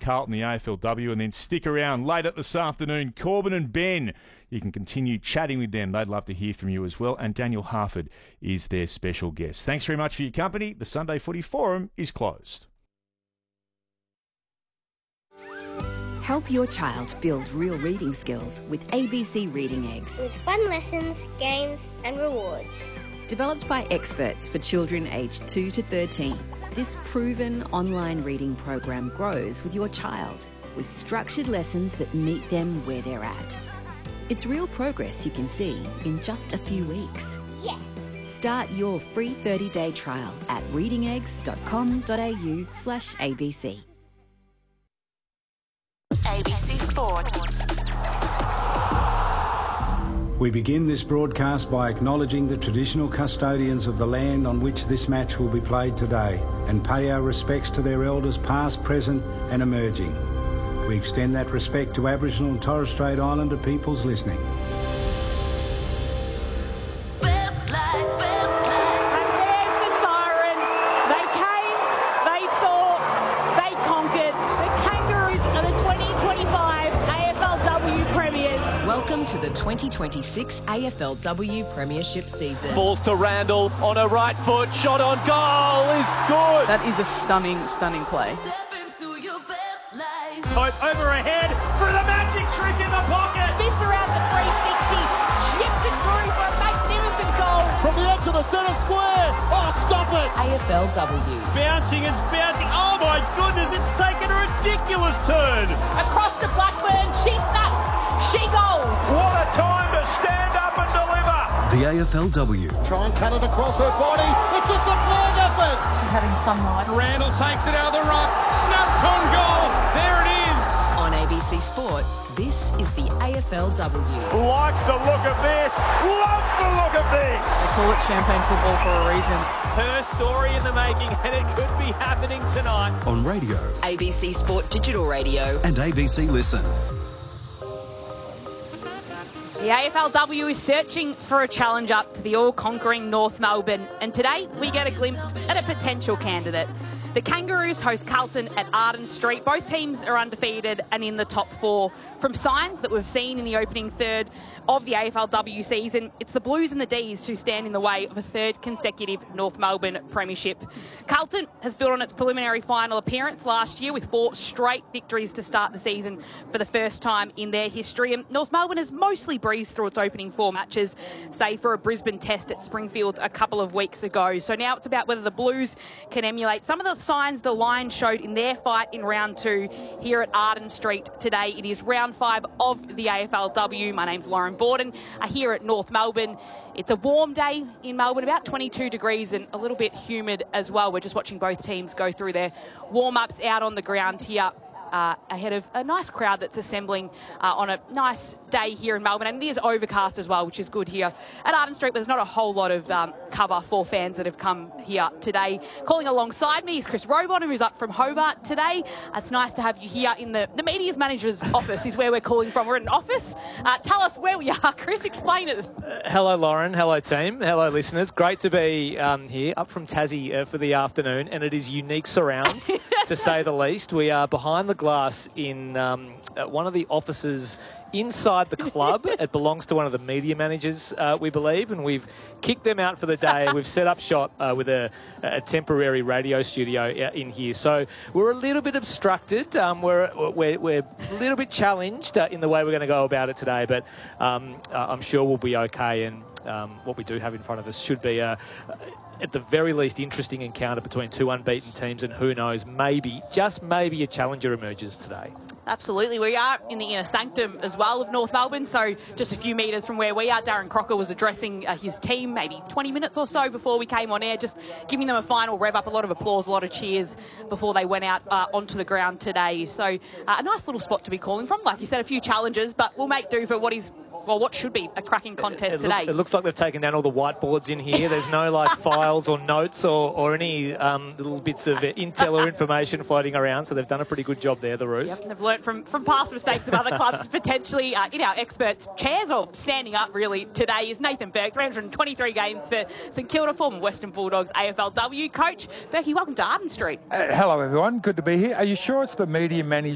Carlton, the AFLW, and then stick around later this afternoon. Corbin and Ben, you can continue chatting with them. They'd love to hear from you as well. And Daniel Harford is their special guest. Thanks very much for your company. The Sunday Footy Forum is closed. Help your child build real reading skills with ABC Reading Eggs. With fun lessons, games and rewards. Developed by experts for children aged 2 to 13, this proven online reading program grows with your child with structured lessons that meet them where they're at. It's real progress you can see in just a few weeks. Yes! Start your free 30-day trial at readingeggs.com.au/ABC. ABC Sport. We begin this broadcast by acknowledging the traditional custodians of the land on which this match will be played today and pay our respects to their elders past, present and emerging. We extend that respect to Aboriginal and Torres Strait Islander peoples listening. Best life, best life. And there's the siren. They came, they saw, they conquered. The Kangaroos are the 2025 AFLW Premiers. Welcome to the 2026 AFLW Premiership season. Balls to Randall on her right foot. Shot on goal is good. That is a stunning play. Step into your best life. Hope over ahead for the magic trick in the pocket. Spins around the 360, chips it through for a magnificent goal. From the edge of the centre square. Oh, stop it. AFLW. Bouncing, it's bouncing. Oh my goodness, it's taken a ridiculous turn. Across to Blackburn, she snaps, she goes. What a time to stand up and deliver. The AFLW. Try and cut it across her body. It's a superb effort. She's having some night. Randall takes it out of the ruck. Snaps on goal. There it is. On ABC Sport, this is the AFLW. Likes the look of this. Loves the look of this. They call it champagne football for a reason. Her story in the making, and it could be happening tonight. On radio ABC Sport Digital Radio. and ABC Listen. The AFLW is searching for a challenge up to the all-conquering North Melbourne, and today we get a glimpse at a potential candidate. The Kangaroos host Carlton at Arden Street. Both teams are undefeated and in the top four. From signs that we've seen in the opening third of the AFLW season, it's the Blues and the D's who stand in the way of a third consecutive North Melbourne premiership. Carlton has built on its preliminary final appearance last year with 4 straight victories to start the season for the first time in their history. And North Melbourne has mostly breezed through its opening 4 matches, save for a Brisbane test at Springfield a couple of weeks ago. So now it's about whether the Blues can emulate some of the signs the Lions showed in their fight in round 2 here at Arden Street today. It is round 5 of the AFLW. My name's Lauren Borden here at North Melbourne. It's a warm day in Melbourne, about 22 degrees and a little bit humid as well. We're just watching both teams go through their warm-ups out on the ground here. Ahead of a nice crowd that's assembling on a nice day here in Melbourne. And it is overcast as well, which is good here at Arden Street. There's not a whole lot of cover for fans that have come here today. Calling alongside me is Chris Rowbottom, who's up from Hobart today. It's nice to have you here in the media's manager's office is where we're calling from. We're in an office. Tell us where we are, Chris. Explain it. Hello, Lauren. Hello, team. Hello, listeners. Great to be here, up from Tassie for the afternoon, and it is unique surrounds, to say the least. We are behind the glass in one of the offices inside the club. It belongs to one of the media managers, we believe, and we've kicked them out for the day. We've set up shop with a temporary radio studio in here. So we're a little bit obstructed. We're a little bit challenged in the way we're going to go about it today, but I'm sure we'll be okay. And what we do have in front of us should be at the very least, interesting encounter between 2 unbeaten teams, and who knows, maybe, just maybe, a challenger emerges today. Absolutely. We are in the inner sanctum as well of North Melbourne, so just a few metres from where we are. Darren Crocker was addressing his team maybe 20 minutes or so before we came on air, just giving them a final rev up, a lot of applause, a lot of cheers before they went out onto the ground today. So a nice little spot to be calling from. Like you said, a few challenges, but we'll make do for what should be a cracking contest today. It looks like they've taken down all the whiteboards in here. There's no files or notes or any little bits of intel or information floating around, so they've done a pretty good job there, the Roos. Yep, they've learnt from past mistakes of other clubs, potentially in our experts' chairs, or standing up really today, is Nathan Burke. 323 games for St Kilda, former Western Bulldogs AFLW coach. Berkey, welcome to Arden Street. Hello everyone, good to be here. Are you sure it's the media manager